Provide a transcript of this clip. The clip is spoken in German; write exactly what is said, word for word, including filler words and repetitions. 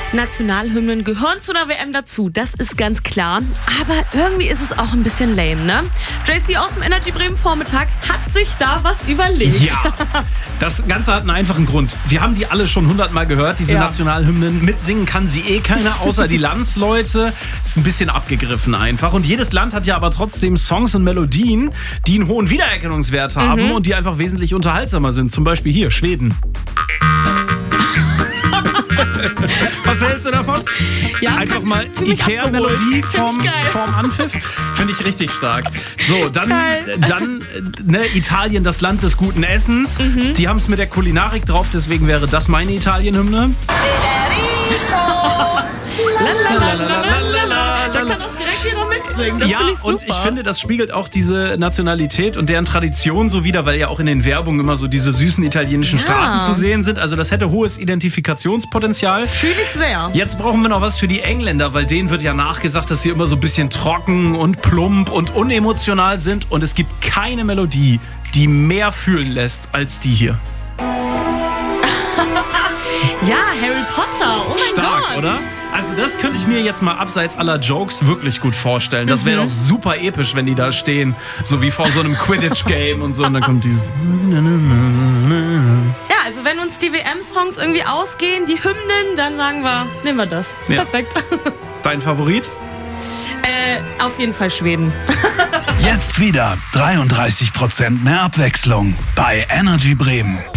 Nationalhymnen gehören zu einer W M dazu, das ist ganz klar. Aber irgendwie ist es auch ein bisschen lame, ne? J C aus dem Energy Bremen Vormittag hat sich da was überlegt. Ja, das Ganze hat einen einfachen Grund. Wir haben die alle schon hundertmal gehört, diese ja. Nationalhymnen. Mitsingen kann sie eh keiner, außer die Landsleute. Ist ein bisschen abgegriffen einfach. Und jedes Land hat ja aber trotzdem Songs und Melodien, die einen hohen Wiedererkennungswert haben mhm. und die einfach wesentlich unterhaltsamer sind. Zum Beispiel hier, Schweden. Was hältst du davon? Ja, Einfach mal Ikea-Melodie vorm, vorm Anpfiff. Finde ich richtig stark. So, dann, dann ne, Italien, das Land des guten Essens. Mhm. Die haben es mit der Kulinarik drauf, deswegen wäre das meine Italien-Hymne. Da kann auch direkt jeder mitsingen. Das ja, ich und ich finde, das spiegelt auch diese Nationalität und deren Tradition so wider, weil ja auch in den Werbungen immer so diese süßen italienischen ja. Straßen zu sehen sind. Also das hätte hohes Identifikationspotenzial. Fühle ich sehr. Jetzt brauchen wir noch was für die Engländer, weil denen wird ja nachgesagt, dass sie immer so ein bisschen trocken und plump und unemotional sind. Und es gibt keine Melodie, die mehr fühlen lässt als die hier. Ja, Harry Potter, oh mein Stark, Gott. oder? Also das könnte ich mir jetzt mal abseits aller Jokes wirklich gut vorstellen. Das wäre doch super episch, wenn die da stehen, so wie vor so einem Quidditch-Game und so. Und dann kommt dieses... Ja, also wenn uns die W M-Songs irgendwie ausgehen, die Hymnen, dann sagen wir, nehmen wir das. Ja. Perfekt. Dein Favorit? Äh, auf jeden Fall Schweden. Jetzt wieder dreiunddreißig Prozent mehr Abwechslung bei Energy Bremen.